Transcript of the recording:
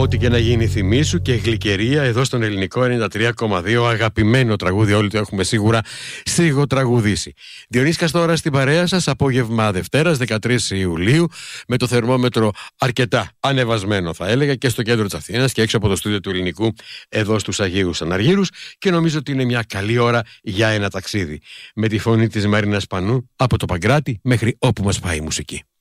Ό,τι και να γίνει θυμίσου και γλυκερία εδώ στον ελληνικό 93,2. Αγαπημένο τραγούδι, όλοι το έχουμε σίγουρα σιγοτραγουδήσει. Διονύσης Καστόρας στην παρέα σας, απόγευμα Δευτέρας 13 Ιουλίου, με το θερμόμετρο αρκετά ανεβασμένο θα έλεγα και στο κέντρο της Αθήνας και έξω από το στούντιο του Ελληνικού εδώ στους Αγίους Αναργύρους, και νομίζω ότι είναι μια καλή ώρα για ένα ταξίδι με τη φωνή της Μαρίνας Πανού από το Παγκράτη μέχρι όπου μας πάει η μουσική.